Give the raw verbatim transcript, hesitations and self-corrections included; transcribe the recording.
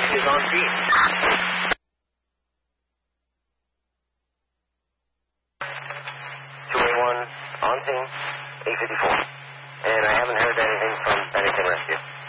is on scene. two A one on scene, eight fifty-four. And I haven't heard anything from Bennington Rescue.